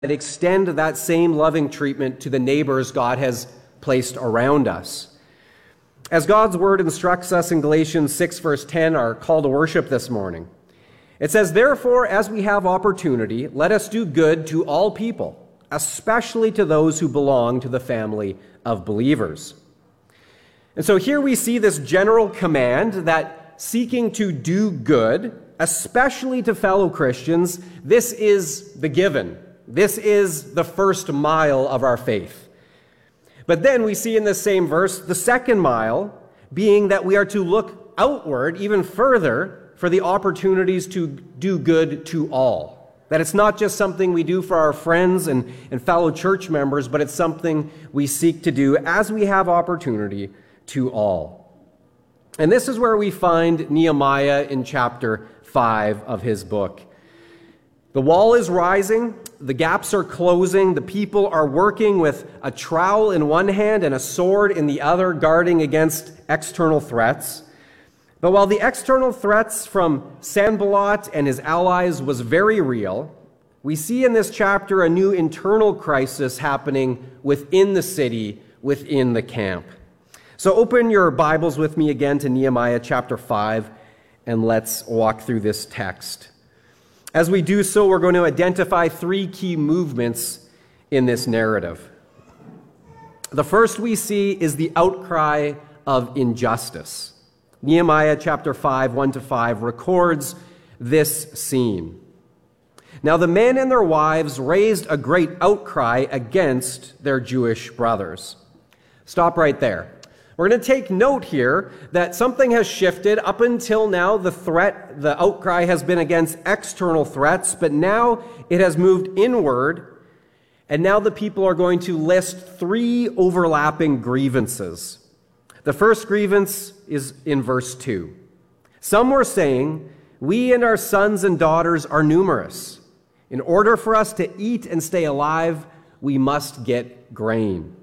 extend that same loving treatment to the neighbors God has placed around us. As God's word instructs us in Galatians 6, verse 10, our call to worship this morning, it says, "Therefore, as we have opportunity, let us do good to all people, especially to those who belong to the family of believers." And so here we see this general command that seeking to do good, especially to fellow Christians, this is the given. This is the first mile of our faith. But then we see in this same verse the second mile being that we are to look outward even further for the opportunities to do good to all. That it's not just something we do for our friends and fellow church members, but it's something we seek to do as we have opportunity to all. And this is where we find Nehemiah in chapter 5 of his book. The wall is rising, the gaps are closing, the people are working with a trowel in one hand and a sword in the other, guarding against external threats. But while the external threats from Sanballat and his allies was very real, we see in this chapter a new internal crisis happening within the city, within the camp. So open your Bibles with me again to Nehemiah chapter 5, and let's walk through this text. As we do so, we're going to identify three key movements in this narrative. The first we see is the outcry of injustice. Nehemiah chapter 5, 1-5 records this scene. "Now the men and their wives raised a great outcry against their Jewish brothers." Stop right there. We're going to take note here that something has shifted. Up until now, the outcry has been against external threats, but now it has moved inward, and now the people are going to list three overlapping grievances. The first grievance is in verse 2. "Some were saying, 'We and our sons and daughters are numerous. In order for us to eat and stay alive, we must get grain.'"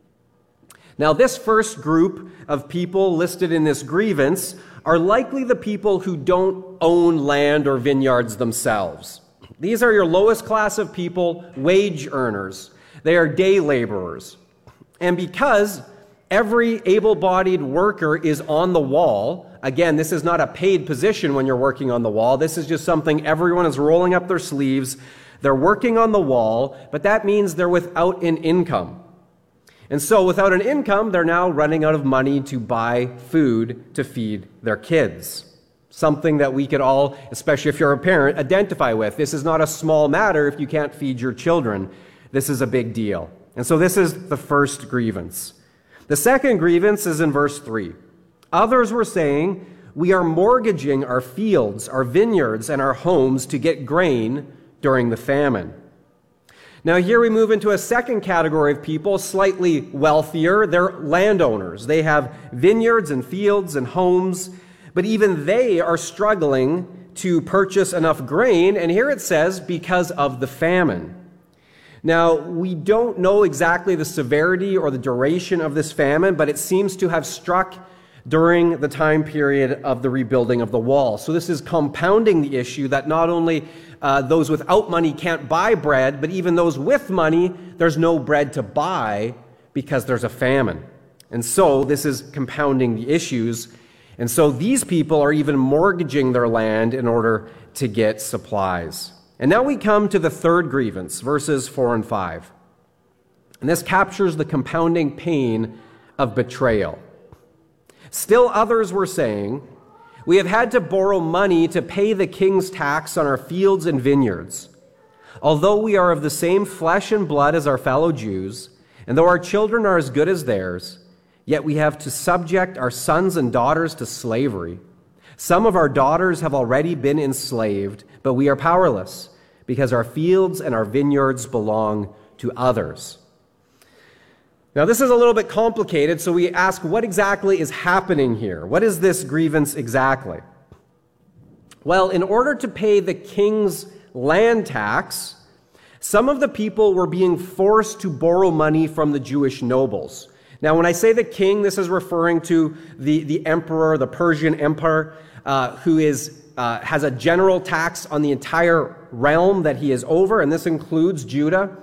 Now, this first group of people listed in this grievance are likely the people who don't own land or vineyards themselves. These are your lowest class of people, wage earners. They are day laborers. And because every able-bodied worker is on the wall, again, this is not a paid position when you're working on the wall. This is just something everyone is rolling up their sleeves. They're working on the wall, but that means they're without an income. And so without an income, they're now running out of money to buy food to feed their kids. Something that we could all, especially if you're a parent, identify with. This is not a small matter if you can't feed your children. This is a big deal. And so this is the first grievance. The second grievance is in verse 3. "Others were saying, 'We are mortgaging our fields, our vineyards, and our homes to get grain during the famine.'" Now here we move into a second category of people, slightly wealthier. They're landowners. They have vineyards and fields and homes, but even they are struggling to purchase enough grain. And here it says, because of the famine. Now, we don't know exactly the severity or the duration of this famine, but it seems to have struck during the time period of the rebuilding of the wall. So this is compounding the issue that not only those without money can't buy bread, but even those with money, there's no bread to buy because there's a famine. And so this is compounding the issues. And so these people are even mortgaging their land in order to get supplies. And now we come to the third grievance, verses 4 and 5. And this captures the compounding pain of betrayal. "Still others were saying, 'We have had to borrow money to pay the king's tax on our fields and vineyards. Although we are of the same flesh and blood as our fellow Jews, and though our children are as good as theirs, yet we have to subject our sons and daughters to slavery. Some of our daughters have already been enslaved, but we are powerless, because our fields and our vineyards belong to others.'" Now, this is a little bit complicated, so we ask, what exactly is happening here? What is this grievance exactly? Well, in order to pay the king's land tax, some of the people were being forced to borrow money from the Jewish nobles. Now, when I say the king, this is referring to the emperor, the Persian empire, who has a general tax on the entire realm that he is over, and this includes Judah.